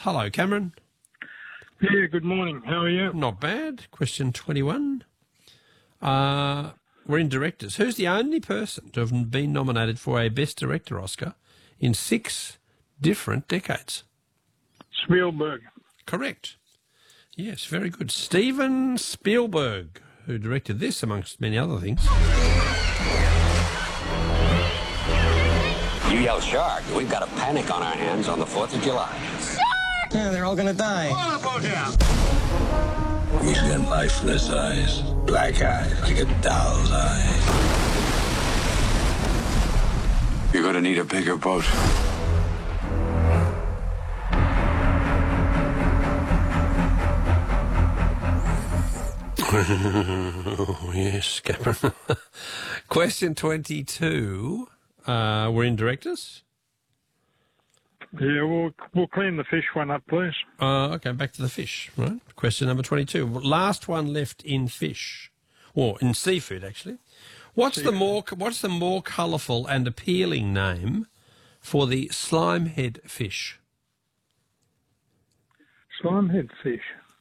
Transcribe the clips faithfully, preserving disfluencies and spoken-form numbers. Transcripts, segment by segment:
Hello, Cameron. Yeah, good morning. How are you? Not bad. Question twenty-one. Uh, we're in directors. Who's the only person to have been nominated for a Best Director Oscar in six different decades? Spielberg. Correct. Yes, very good. Steven Spielberg, who directed this, amongst many other things. You yell shark, we've got a panic on our hands on the fourth of July. Shark! Yeah, they're all gonna die. He's got lifeless eyes, black eyes, like a doll's eye. You're gonna need a bigger boat. Oh, yes, Cameron. Question twenty-two. Uh, we're in directors. Yeah, we'll, we'll clean the fish one up, please. Uh, okay, back to the fish, right? Question number twenty-two. Last one left in fish, or in seafood, actually. What's seafood. the more What's the more colourful and appealing name for the slimehead fish? Slimehead fish.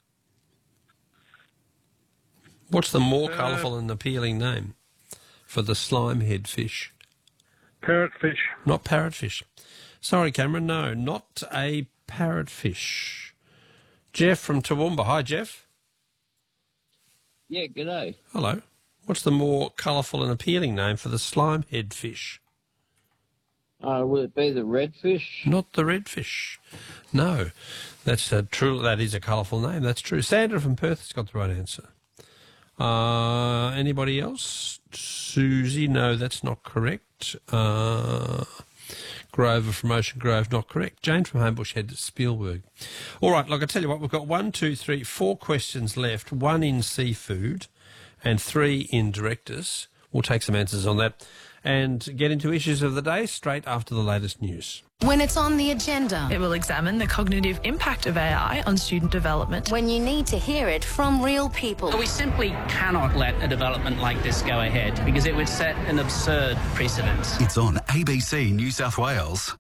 What's the more uh, colourful and appealing name for the slimehead fish? Parrotfish. Not parrotfish. Sorry, Cameron, no, not a parrotfish. Jeff from Toowoomba. Hi, Jeff. Yeah, g'day. Hello. What's the more colourful and appealing name for the slimehead fish? Uh, will it be the redfish? Not the redfish. No, that's a true. That is a colourful name. That's true. Sandra from Perth has got the right answer. Uh, anybody else? Susie, no, that's not correct. Uh, Grover from Ocean Grove, not correct. Jane from Homebush Head, Spielberg. All right, look, I tell you what, we've got one, two, three, four questions left, one in seafood and three in directors. We'll take some answers on that and get into issues of the day straight after the latest news. When it's on the agenda. It will examine the cognitive impact of A I on student development. When you need to hear it from real people. We simply cannot let a development like this go ahead because it would set an absurd precedent. It's on A B C New South Wales.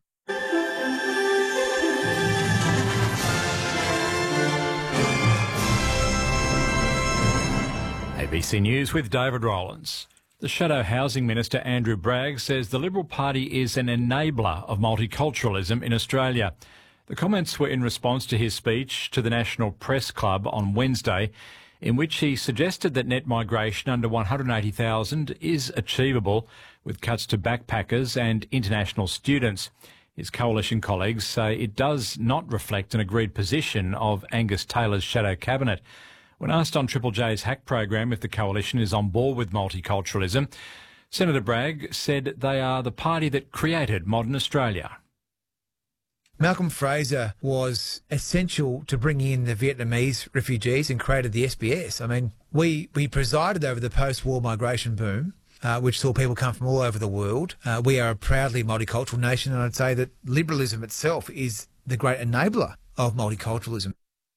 A B C News with David Rowlands. The Shadow Housing Minister Andrew Bragg says the Liberal Party is an enabler of multiculturalism in Australia. The comments were in response to his speech to the National Press Club on Wednesday, in which he suggested that net migration under one hundred eighty thousand is achievable with cuts to backpackers and international students. His coalition colleagues say it does not reflect an agreed position of Angus Taylor's Shadow Cabinet. When asked on Triple J's Hack program if the coalition is on board with multiculturalism, Senator Bragg said they are the party that created modern Australia. Malcolm Fraser was essential to bring in the Vietnamese refugees and created the S B S. I mean, we, we presided over the post-war migration boom, uh, which saw people come from all over the world. Uh, we are a proudly multicultural nation, and I'd say that liberalism itself is the great enabler of multiculturalism.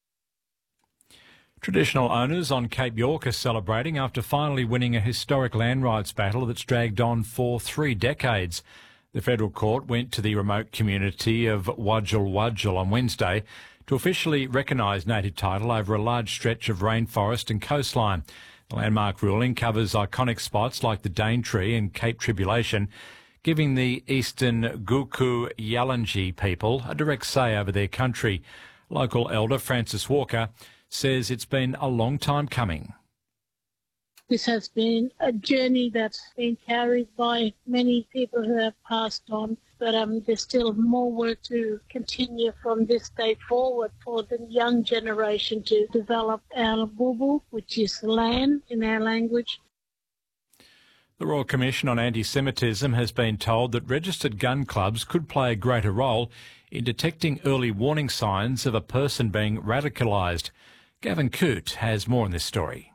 Traditional owners on Cape York are celebrating after finally winning a historic land rights battle that's dragged on for three decades. The federal court went to the remote community of Wajal Wajal on Wednesday to officially recognise native title over a large stretch of rainforest and coastline. The landmark ruling covers iconic spots like the Daintree and Cape Tribulation, giving the eastern Guku Yalanji people a direct say over their country. Local elder Francis Walker says it's been a long time coming. This has been a journey that's been carried by many people who have passed on, but um, there's still more work to continue from this day forward for the young generation to develop our bubu, which is land in our language. The Royal Commission on Anti-Semitism has been told that registered gun clubs could play a greater role in detecting early warning signs of a person being radicalised. Gavin Coote has more on this story.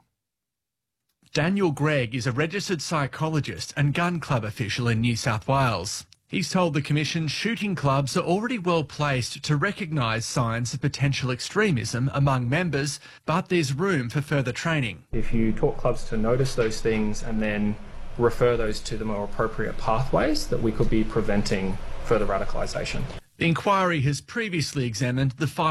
Daniel Gregg is a registered psychologist and gun club official in New South Wales. He's told the Commission shooting clubs are already well placed to recognise signs of potential extremism among members, but there's room for further training. If you taught clubs to notice those things and then refer those to the more appropriate pathways, that we could be preventing further radicalisation. The inquiry has previously examined the fire